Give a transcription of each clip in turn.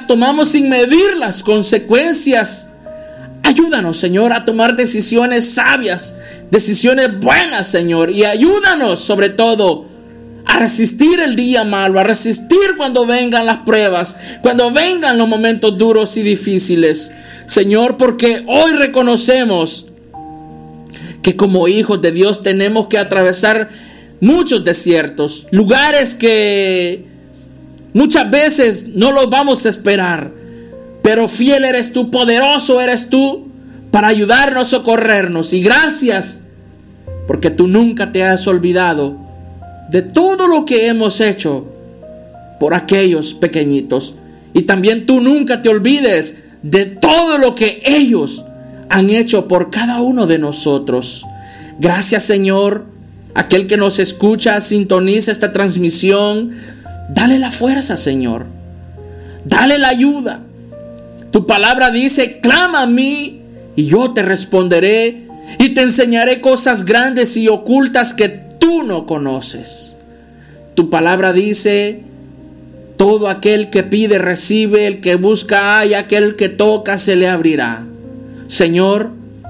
las tomamos sin medir las consecuencias. Ayúdanos, Señor, a tomar decisiones sabias, decisiones buenas, Señor. Y ayúdanos, sobre todo, a resistir el día malo, a resistir cuando vengan las pruebas, cuando vengan los momentos duros y difíciles. Señor, porque hoy reconocemos que como hijos de Dios tenemos que atravesar muchos desiertos, lugares que muchas veces no los vamos a esperar, pero fiel eres tú, poderoso eres tú para ayudarnos, socorrernos. Y gracias, porque tú nunca te has olvidado de todo lo que hemos hecho por aquellos pequeñitos. Y también tú nunca te olvides de todo lo que ellos han hecho por cada uno de nosotros. Gracias, Señor. Aquel que nos escucha, sintoniza esta transmisión, dale la fuerza, Señor. Dale la ayuda. Tu palabra dice: clama a mí y yo te responderé y te enseñaré cosas grandes y ocultas que tú no conoces. Tu palabra dice: todo aquel que pide recibe, el que busca halla, aquel que toca se le abrirá. Señor,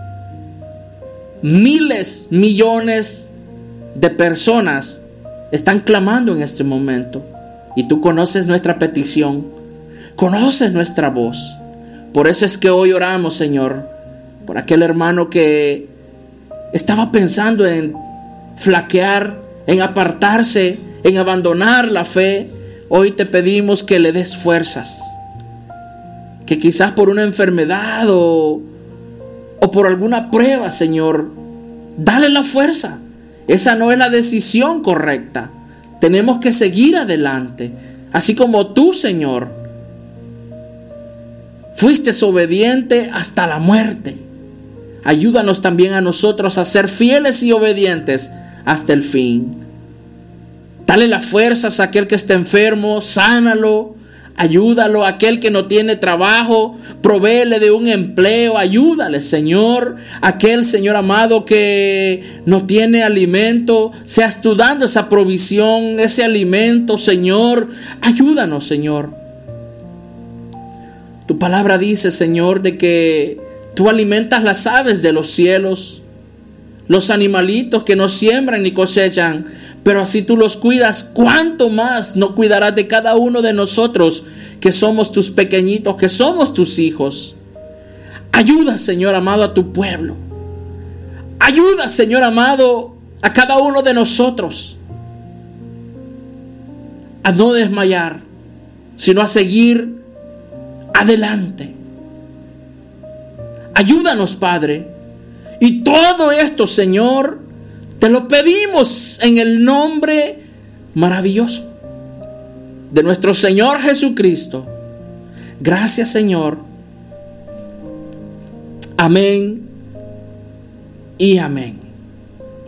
miles, millones de personas están clamando en este momento, y tú conoces nuestra petición, conoces nuestra voz. Por eso es que hoy oramos, Señor, por aquel hermano que estaba pensando en flaquear, en apartarse, en abandonar la fe. Hoy te pedimos que le des fuerzas, que quizás por una enfermedad o por alguna prueba, Señor, dale la fuerza. Esa no es la decisión correcta. Tenemos que seguir adelante, así como tú, Señor, fuiste obediente hasta la muerte. Ayúdanos también a nosotros a ser fieles y obedientes hasta el fin. Dale las fuerzas a aquel que está enfermo, sánalo, ayúdalo. A aquel que no tiene trabajo, provéele de un empleo, ayúdale, Señor. Aquel, Señor amado, que no tiene alimento, seas tú dando esa provisión, ese alimento, Señor. Ayúdanos, Señor. Tu palabra dice, Señor, de que tú alimentas las aves de los cielos, los animalitos que no siembran ni cosechan, pero así tú los cuidas. ¿Cuánto más no cuidarás de cada uno de nosotros que somos tus pequeñitos, que somos tus hijos? Ayuda, Señor amado, a tu pueblo. Ayuda, Señor amado, a cada uno de nosotros a no desmayar, sino a seguir adelante. Ayúdanos, Padre. Y todo esto, Señor, te lo pedimos en el nombre maravilloso de nuestro Señor Jesucristo. Gracias, Señor. Amén y amén.